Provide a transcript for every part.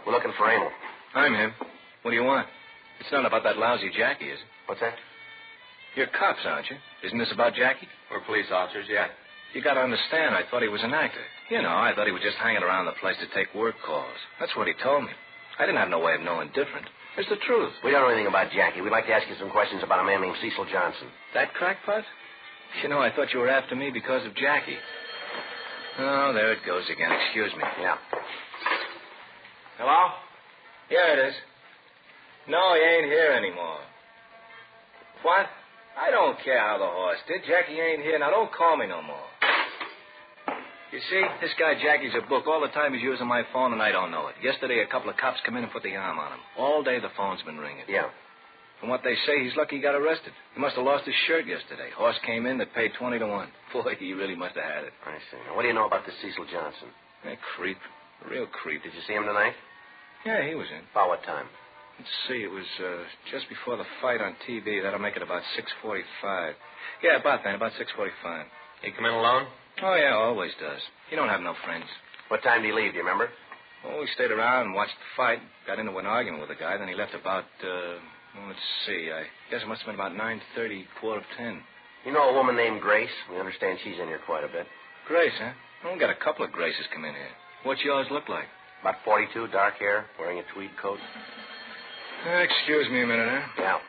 We're looking for Emil. I'm him. What do you want? It's not about that lousy Jackie, is it? What's that? You're cops, aren't you? Isn't this about Jackie? We're police officers, yeah. You got to understand, I thought he was an actor. You know, I thought he was just hanging around the place to take work calls. That's what he told me. I didn't have no way of knowing different. It's the truth. We don't know anything about Jackie. We'd like to ask you some questions about a man named Cecil Johnson. That crackpot? You know, I thought you were after me because of Jackie. Oh, there it goes again. Excuse me. Yeah. Hello? Yeah, it is. No, he ain't here anymore. What? I don't care how the horse did. Jackie ain't here. Now, don't call me no more. You see, this guy Jackie's a book. All the time he's using my phone, and I don't know it. Yesterday, a couple of cops come in and put the arm on him. All day the phone's been ringing. Yeah. From what they say, he's lucky he got arrested. He must have lost his shirt yesterday. Horse came in, they paid 20 to 1. Boy, he really must have had it. I see. Now, what do you know about this Cecil Johnson? A creep. A real creep. Did you see him tonight? Yeah, he was in. About what time? Let's see, it was just before the fight on TV. That'll make it about 6:45. Yeah, about then, about 6:45. He come in alone? Oh, yeah, always does. He don't have no friends. What time did he leave, do you remember? Well, we stayed around and watched the fight. Got into an argument with the guy. Then he left about, let's see. I guess it must have been about 9:30, 9:45. You know a woman named Grace? We understand she's in here quite a bit. Grace, huh? Well, we got a couple of Graces come in here. What's yours look like? About 42, dark hair, wearing a tweed coat. Excuse me a minute, huh? Yeah.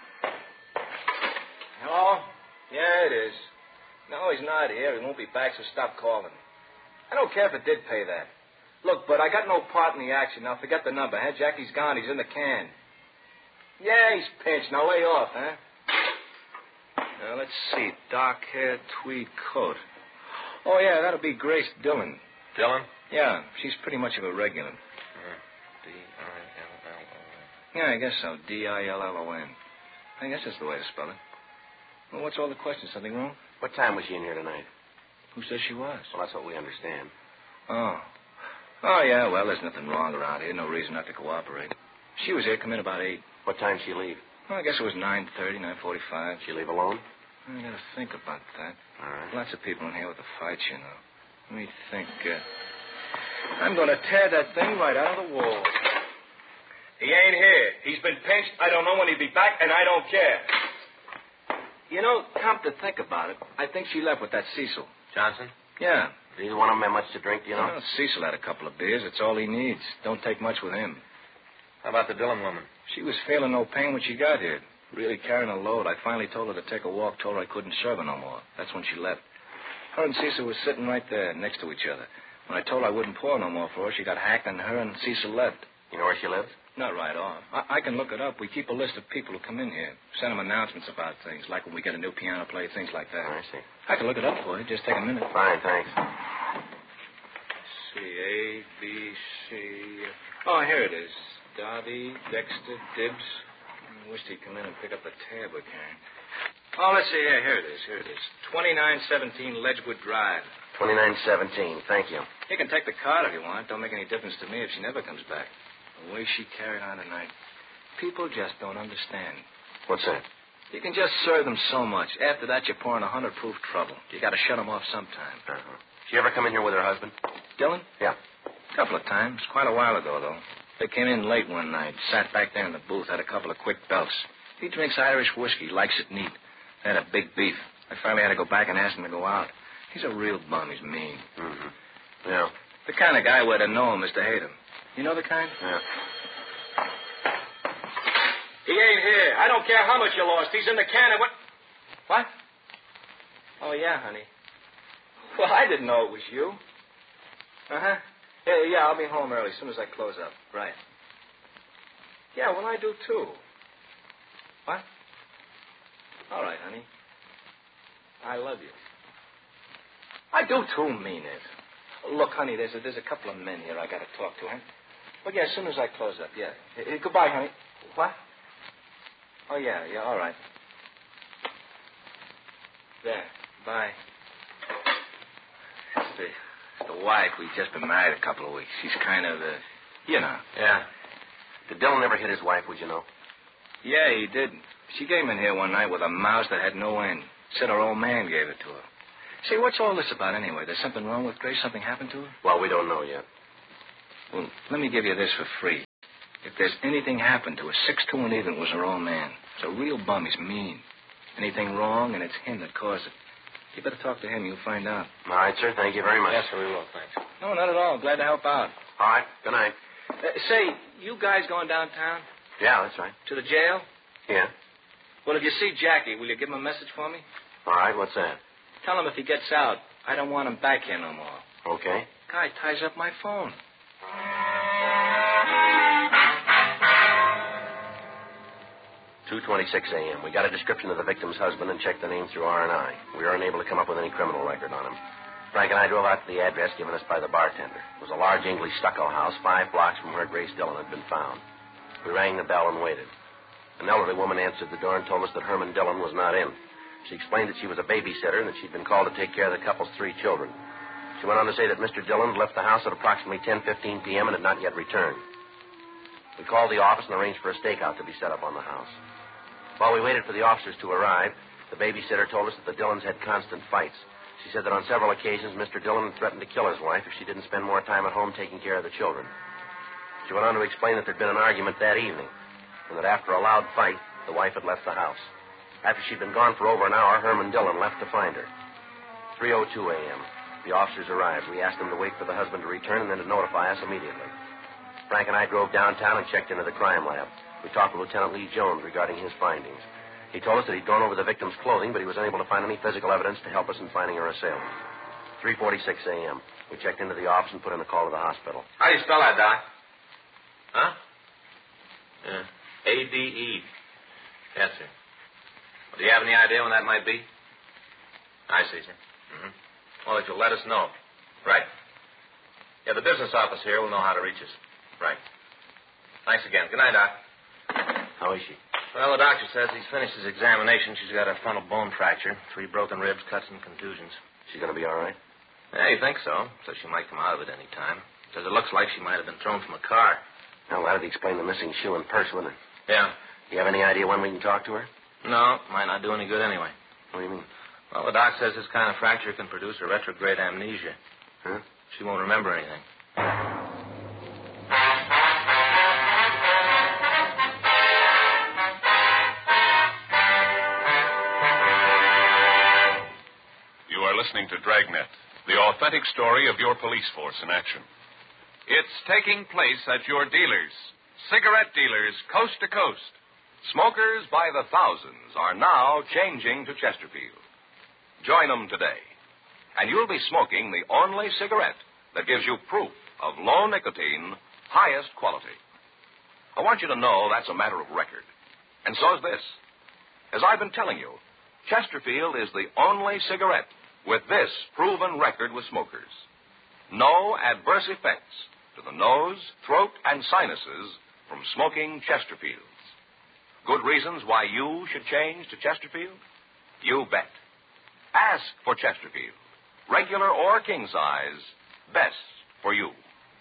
Hello? Yeah, it is. No, he's not here. He won't be back, so stop calling. I don't care if it did pay that. Look, Bud, I got no part in the action. Now, forget the number, huh? Jackie's gone. He's in the can. Yeah, he's pinched. Now, lay off, huh? Now, let's see. Dark hair, tweed coat. Oh, yeah, that'll be Grace Dillon. Dillon? Yeah, she's pretty much of a regular. D-I-L-L-O-N. Yeah, I guess so. D-I-L-L-O-N. I guess that's the way to spell it. Well, what's all the questions? Something wrong? What time was she in here tonight? Who says she was? Well, that's what we understand. Oh. Oh, yeah, well, there's nothing wrong around here. No reason not to cooperate. She was here, come in about 8. What time did she leave? Well, I guess it was 9:30, 9:45. She leave alone? I gotta think about that. All right. Lots of people in here with the fights, you know. Let me think. I'm gonna tear that thing right out of the wall. He ain't here. He's been pinched. I don't know when he'll be back, and I don't care. You know, come to think about it, I think she left with that Cecil. Johnson? Yeah. Did either one of them have much to drink, do you know? Well, Cecil had a couple of beers. It's all he needs. Don't take much with him. How about the Dillon woman? She was feeling no pain when she got here. Really carrying a load. I finally told her to take a walk, told her I couldn't serve her no more. That's when she left. Her and Cecil were sitting right there next to each other. When I told her I wouldn't pour no more for her, she got hacked, and her and Cecil left. You know where she lives? Not right off. I can look it up. We keep a list of people who come in here. Send them announcements about things, like when we get a new piano player, things like that. I see. I can look it up for you. Just take a minute. Fine, thanks. C, A, B, C. Oh, here it is. Darby, Dexter, Dibbs. I wished he'd come in and pick up the tab again. Oh, let's see. Here it is. 2917 Ledgewood Drive. 2917. Thank you. You can take the card if you want. Don't make any difference to me if she never comes back. The way she carried on tonight. People just don't understand. What's that? You can just serve them so much. After that, you're pouring 100-proof trouble. You got to shut them off sometime. Uh-huh. She ever come in here with her husband? Dillon? Yeah. A couple of times. Quite a while ago, though. They came in late one night, sat back there in the booth, had a couple of quick belts. He drinks Irish whiskey, likes it neat. They had a big beef. I finally had to go back and ask him to go out. He's a real bum. He's mean. Mm-hmm. Yeah. The kind of guy where to know him is to hate him. You know the kind? Yeah. He ain't here. I don't care how much you lost. He's in the can of what? Oh, yeah, honey. Well, I didn't know it was you. Uh-huh. Yeah, I'll be home early as soon as I close up. Right. Yeah, well, I do, too. What? All right, honey. I love you. I do, too, mean it. Look, honey, there's a couple of men here I got to talk to, huh? Well, yeah, as soon as I close up, yeah. Goodbye, honey. What? Oh, yeah, all right. There, bye. It's the wife. We've just been married a couple of weeks. She's kind of, you know. Yeah. Did Dillon ever hit his wife, would you know? Yeah, he did. She came in here one night with a mouse that had no end. Said her old man gave it to her. Say, what's all this about anyway? There's something wrong with Grace? Something happened to her? Well, we don't know yet. Well, let me give you this for free. If there's anything happened to us, 6-2 and even was her own man. He's a real bum. He's mean. Anything wrong, and it's him that caused it. You better talk to him. You'll find out. All right, sir. Thank you very much. Yes, sir, we will. Thanks. No, not at all. Glad to help out. All right. Good night. Say, you guys going downtown? Yeah, that's right. To the jail? Yeah. Well, if you see Jackie, will you give him a message for me? All right. What's that? Tell him if he gets out, I don't want him back here no more. Okay. Guy ties up my phone. 2:26 a.m. We got a description of the victim's husband and checked the name through R&I. We were unable to come up with any criminal record on him. Frank and I drove out to the address given us by the bartender. It was a large English stucco house 5 blocks from where Grace Dillon had been found. We rang the bell and waited. An elderly woman answered the door and told us that Herman Dillon was not in. She explained that she was a babysitter and that she'd been called to take care of the couple's 3 children. She went on to say that Mr. Dillon had left the house at approximately 10:15 p.m. and had not yet returned. We called the office and arranged for a stakeout to be set up on the house. While we waited for the officers to arrive, the babysitter told us that the Dillons had constant fights. She said that on several occasions, Mr. Dillon had threatened to kill his wife if she didn't spend more time at home taking care of the children. She went on to explain that there'd been an argument that evening, and that after a loud fight, the wife had left the house. After she'd been gone for over an hour, Herman Dillon left to find her. 3:02 a.m. The officers arrived. We asked them to wait for the husband to return and then to notify us immediately. Frank and I drove downtown and checked into the crime lab. We talked with Lieutenant Lee Jones regarding his findings. He told us that he'd gone over the victim's clothing, but he was unable to find any physical evidence to help us in finding her assailant. 3:46 a.m. We checked into the office and put in a call to the hospital. How do you spell that, Doc? Huh? A-D-E. Yes, sir. Do you have any idea when that might be? I see, sir. Mm-hmm. Well, that you'll let us know. Right. Yeah, the business office here will know how to reach us. Right. Thanks again. Good night, Doc. How is she? Well, the doctor says he's finished his examination. She's got a frontal bone fracture, 3 broken ribs, cuts, and contusions. She's going to be all right? Yeah, you think so? Says she might come out of it any time. Says it looks like she might have been thrown from a car. Well, that'd explain the missing shoe and purse, wouldn't it? Yeah. Do you have any idea when we can talk to her? No, might not do any good anyway. What do you mean? Well, the doc says this kind of fracture can produce a retrograde amnesia. Huh? She won't remember anything. You are listening to Dragnet, the authentic story of your police force in action. It's taking place at your dealers, cigarette dealers coast to coast. Smokers by the thousands are now changing to Chesterfield. Join them today, and you'll be smoking the only cigarette that gives you proof of low nicotine, highest quality. I want you to know that's a matter of record. And so is this. As I've been telling you, Chesterfield is the only cigarette with this proven record with smokers. No adverse effects to the nose, throat, and sinuses from smoking Chesterfields. Good reasons why you should change to Chesterfield? You bet. Ask for Chesterfield. Regular or king size, best for you.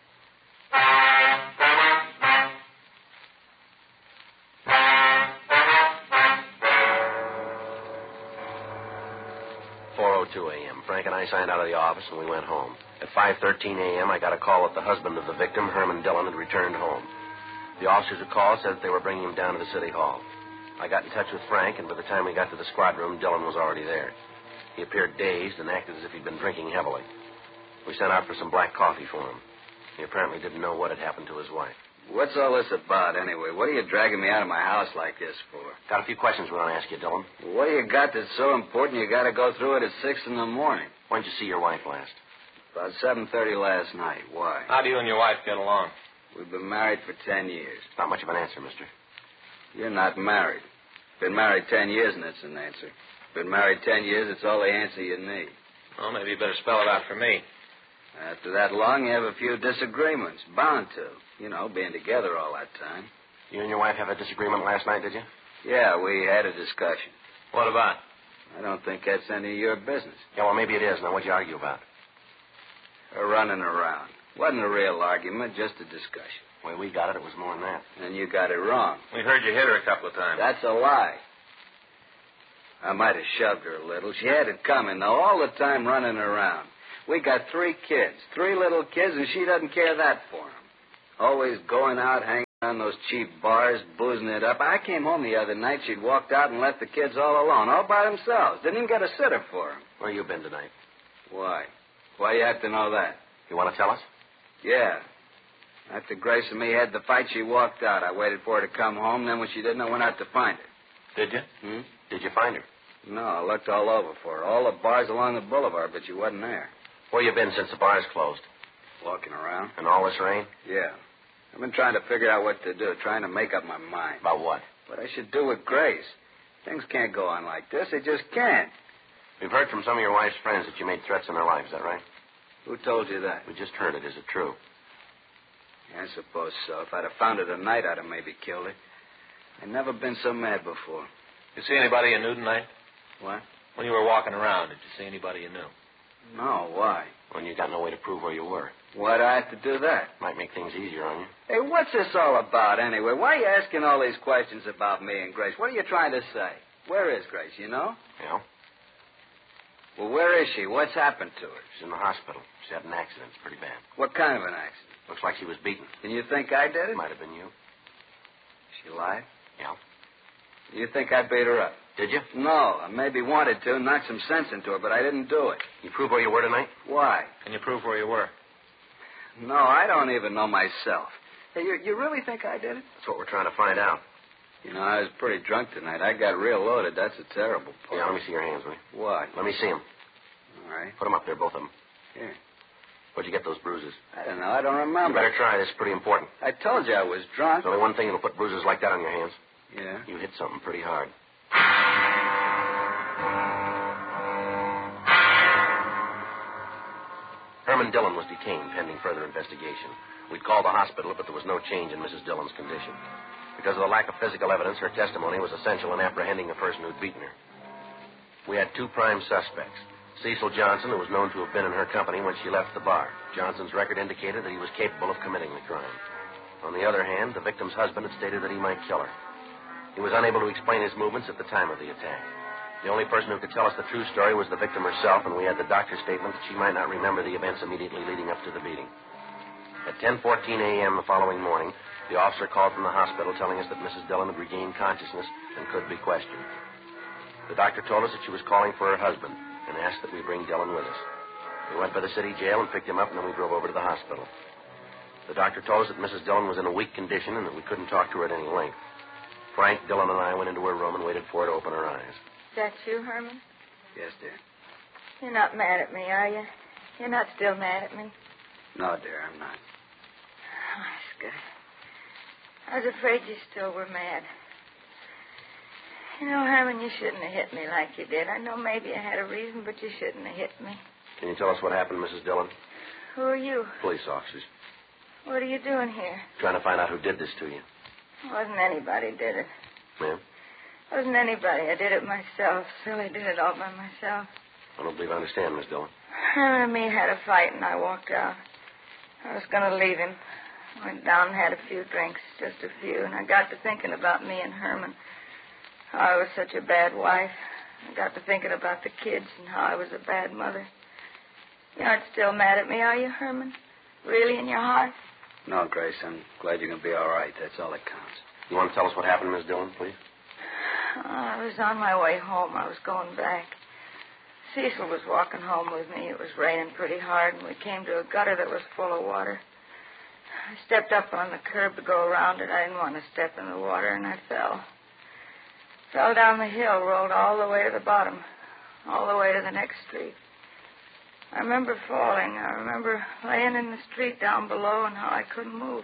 a.m. Frank and I signed out of the office and we went home. At 5:13 a.m., I got a call that the husband of the victim, Herman Dillon, had returned home. The officers who called said that they were bringing him down to the city hall. I got in touch with Frank, and by the time we got to the squad room, Dillon was already there. He appeared dazed and acted as if he'd been drinking heavily. We sent out for some black coffee for him. He apparently didn't know what had happened to his wife. What's all this about, anyway? What are you dragging me out of my house like this for? Got a few questions we want to ask you, Dillon. What do you got that's so important you got to go through it at 6 in the morning? When did you see your wife last? About 7:30 last night. Why? How do you and your wife get along? We've been married for 10 years. Not much of an answer, mister. You're not married. Been married 10 years, and it's an answer. Been married 10 years, it's all the answer you need. Well, maybe you better spell it out for me. After that long, you have a few disagreements. Bound to. You know, being together all that time. You and your wife have a disagreement last night, did you? Yeah, we had a discussion. What about? I don't think that's any of your business. Yeah, well, maybe it is. Now, what'd you argue about? Running around. Wasn't a real argument, just a discussion. The way we got it, it was more than that. And you got it wrong. We heard you hit her a couple of times. That's a lie. I might have shoved her a little. She had it coming, though, all the time running around. We got 3 kids, 3 little kids, and she doesn't care that for them. Always going out, hanging on those cheap bars, boozing it up. I came home the other night. She'd walked out and left the kids all alone, all by themselves. Didn't even get a sitter for them. Where you been tonight? Why? Why you have to know that? You want to tell us? Yeah. After Grace and me had the fight, she walked out. I waited for her to come home. Then when she didn't, I went out to find her. Did you? Did you find her? No, I looked all over for her. All the bars along the boulevard, but she wasn't there. Where you been since the bars closed? Walking around. In all this rain? Yeah. I've been trying to figure out what to do, trying to make up my mind. About what? What I should do with Grace. Things can't go on like this. They just can't. We've heard from some of your wife's friends that you made threats in their life. Is that right? Who told you that? We just heard it. Is it true? Yeah, I suppose so. If I'd have found her tonight, I'd have maybe killed her. I've never been so mad before. You see anybody you knew tonight? What? When you were walking around, did you see anybody you knew? No, why? When you got no way to prove where you were. Why'd I have to do that? Might make things easier on you. Hey, what's this all about anyway? Why are you asking all these questions about me and Grace? What are you trying to say? Where is Grace, you know? Yeah? Well, where is she? What's happened to her? She's in the hospital. She had an accident. It's pretty bad. What kind of an accident? Looks like she was beaten. And you think I did it? Might have been you. She lied? Yeah. You think I beat her up? Did you? No, I maybe wanted to, knock some sense into her, but I didn't do it. You prove where you were tonight? Why? Can you prove where you were? No, I don't even know myself. Hey, you really think I did it? That's what we're trying to find out. You know, I was pretty drunk tonight. I got real loaded. That's a terrible part. Yeah, let me see your hands, will you? Why? Let me see them. All right. Put them up there, both of them. Here. Where'd you get those bruises? I don't know. I don't You remember. better try. This is pretty important. I told you I was drunk. There's only one thing that'll put bruises like that on your hands. Yeah? You hit something pretty hard. Herman Dillon was detained pending further investigation. We'd called the hospital, but there was no change in Mrs. Dillon's condition. Because of the lack of physical evidence, her testimony was essential in apprehending the person who'd beaten her. We had two prime suspects. Cecil Johnson, who was known to have been in her company when she left the bar. Johnson's record indicated that he was capable of committing the crime. On the other hand, the victim's husband had stated that he might kill her. He was unable to explain his movements at the time of the attack. The only person who could tell us the true story was the victim herself, and we had the doctor's statement that she might not remember the events immediately leading up to the beating. At 10:14 a.m. the following morning, the officer called from the hospital telling us that Mrs. Dillon had regained consciousness and could be questioned. The doctor told us that she was calling for her husband and asked that we bring Dillon with us. We went by the city jail and picked him up, and then we drove over to the hospital. The doctor told us that Mrs. Dillon was in a weak condition and that we couldn't talk to her at any length. Frank, Dillon, and I went into her room and waited for her to open her eyes. That's you, Herman? Yes, dear. You're not mad at me, are you? You're not still mad at me? No, dear, I'm not. Oh, that's good. I was afraid you still were mad. You know, Herman, you shouldn't have hit me like you did. I know maybe I had a reason, but you shouldn't have hit me. Can you tell us what happened, Mrs. Dillon? Who are you? Police officers. What are you doing here? Trying to find out who did this to you. It wasn't anybody did it. Ma'am? It wasn't anybody. I did it myself. Silly did it all by myself. I don't believe I understand, Miss Dillon. Herman and me had a fight, and I walked out. I was going to leave him. Went down and had a few drinks, just a few, and I got to thinking about me and Herman. How I was such a bad wife. I got to thinking about the kids and how I was a bad mother. You aren't still mad at me, are you, Herman? Really, in your heart? No, Grace, I'm glad you're going to be all right. That's all that counts. You want to tell us what happened, Miss Dillon, please? I was on my way home. I was going back. Cecil was walking home with me. It was raining pretty hard, and we came to a gutter that was full of water. I stepped up on the curb to go around it. I didn't want to step in the water, and I fell. Fell down the hill, rolled all the way to the bottom, all the way to the next street. I remember falling. I remember laying in the street down below and how I couldn't move.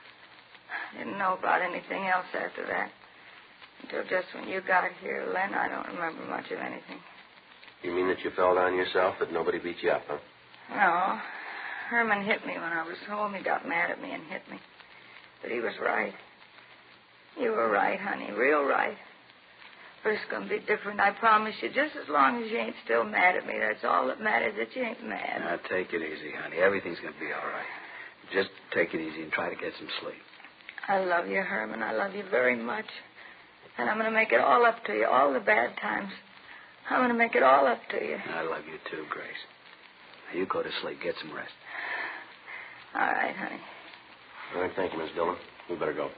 I didn't know about anything else after that. Until just when you got here, Len, I don't remember much of anything. You mean that you fell down yourself, that nobody beat you up, huh? No. Herman hit me when I was home. He got mad at me and hit me. But he was right. You were right, honey, real right. But it's going to be different, I promise you. Just as long as you ain't still mad at me, that's all that matters, that you ain't mad. Now, take it easy, honey. Everything's going to be all right. Just take it easy and try to get some sleep. I love you, Herman. I love you very much. And I'm going to make it all up to you, all the bad times. I'm going to make it all up to you. I love you, too, Grace. Now, you go to sleep. Get some rest. All right, honey. All right, thank you, Miss Dillon. We better go.